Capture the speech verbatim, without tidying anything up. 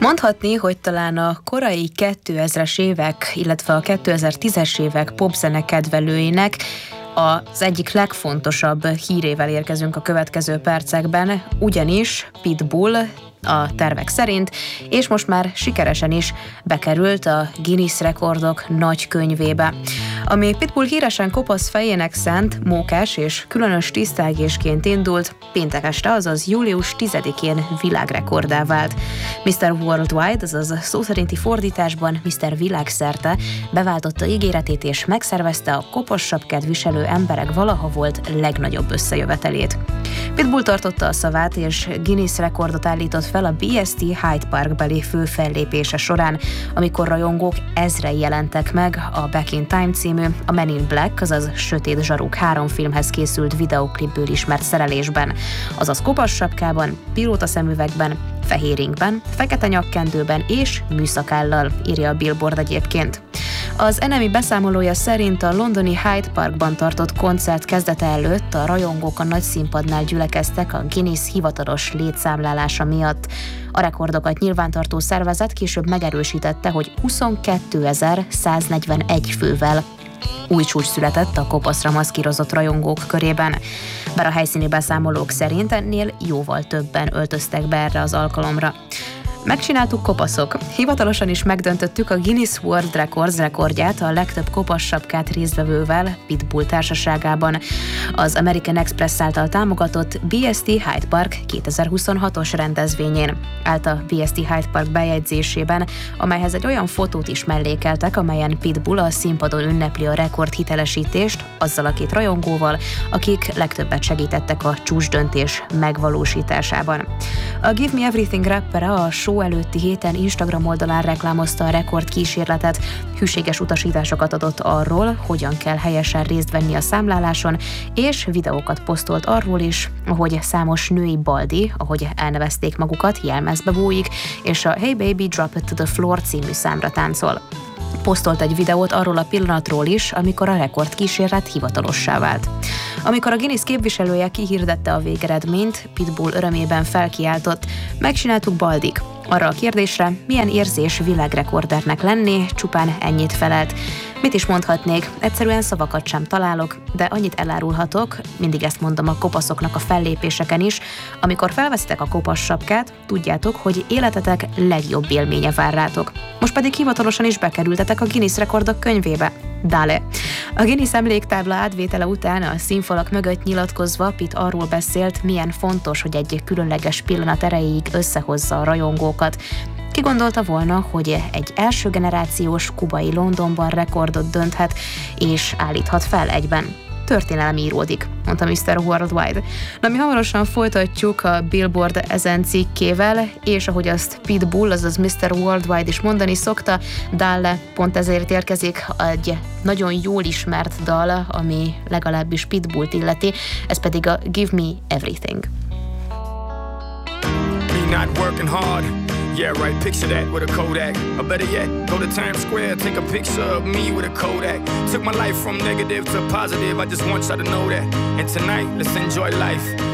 Mondhatni, hogy talán a korai kétezres évek, illetve a kétezer-tízes évek popzene kedvelőinek az egyik legfontosabb hírével érkezünk a következő percekben, ugyanis Pitbull a tervek szerint, és most már sikeresen is bekerült a Guinness rekordok nagy könyvébe. Ami Pitbull híresen kopasz fejének szánt, mókás és különös tisztelgésként indult, péntek este, azaz július tizedikén világrekordá vált. miszter Worldwide, azaz szó szerinti fordításban miszter Világszerte beváltotta ígéretét és megszervezte a kopasz sapkát viselő emberek valaha volt legnagyobb összejövetelét. Pitbull tartotta a szavát, és Guinness rekordot állított fel a bé es té Hyde Park beli főfellépése során, amikor rajongók ezrei jelentek meg a Back in Time című, a Men in Black, azaz Sötét zsaruk három filmhez készült videoklipből ismert szerelésben, azaz kopasz sapkában, pilóta szemüvegben, fehér ingben, fekete nyakkendőben és műszakállal, írja a Billboard egyébként. Az en em i beszámolója szerint a londoni Hyde Parkban tartott koncert kezdete előtt a rajongók a nagy színpadnál gyülekeztek a Guinness hivatalos létszámlálása miatt. A rekordokat nyilvántartó szervezet később megerősítette, hogy huszonkétezer-száznegyvenegy fővel új csúcs született a kopaszra maszkírozott rajongók körében. Bár a helyszíni beszámolók szerint ennél jóval többen öltöztek be erre az alkalomra. Megcsináltuk, kopaszok. Hivatalosan is megdöntöttük a Guinness World Records rekordját a legtöbb kopasz sapkát résztvevővel Pitbull társaságában. Az American Express által támogatott bé es té Hyde Park kétezer-huszonhatos rendezvényén. Állt a bé es té Hyde Park bejegyzésében, amelyhez egy olyan fotót is mellékeltek, amelyen Pitbull a színpadon ünnepli a rekord hitelesítést azzal a két rajongóval, akik legtöbbet segítettek a csúcsdöntés megvalósításában. A Give Me Everything rappere a show előtti héten Instagram oldalán reklámozta a rekord kísérletet, hűséges utasításokat adott arról, hogyan kell helyesen részt venni a számláláson, és videókat posztolt arról is, ahogy számos női baldi, ahogy elnevezték magukat, jelmezbe bújik, és a Hey Baby Drop It to the Floor című számra táncol. Posztolt egy videót arról a pillanatról is, amikor a rekord kísérlet hivatalossá vált. Amikor a Guinness képviselője kihirdette a végeredményt, Pitbull örömében felkiáltott: megcsináltuk, baldik! Arra a kérdésre, milyen érzés világrekordernek lenni, csupán ennyit felelt. Mit is mondhatnék, egyszerűen szavakat sem találok, de annyit elárulhatok, mindig ezt mondom a kopaszoknak a fellépéseken is, amikor felveszitek a kopasz sapkát, tudjátok, hogy életetek legjobb élménye vár rátok. Most pedig hivatalosan is bekerültetek a Guinness rekordok könyvébe. Dale. A Guinness emléktábla átvétele után a színfalak mögött nyilatkozva Pitt arról beszélt, milyen fontos, hogy egy különleges pillanat erejéig összehozza a rajongókat. Ki gondolta volna, hogy egy első generációs kubai Londonban rekordot dönthet és állíthat fel egyben. Történelem íródik, mondta miszter Worldwide. Na, mi hamarosan folytatjuk a Billboard ezen cikkével, és ahogy azt Pitbull, azaz miszter Worldwide is mondani szokta, Dalle pont ezért érkezik egy nagyon jól ismert dal, ami legalábbis Pitbullt illeti, ez pedig a Give Me Everything. Not working hard. Yeah, right, picture that with a Kodak. Or better yet, go to Times Square, take a picture of me with a Kodak. Took my life from negative to positive, I just want y'all to know that. And tonight, let's enjoy life.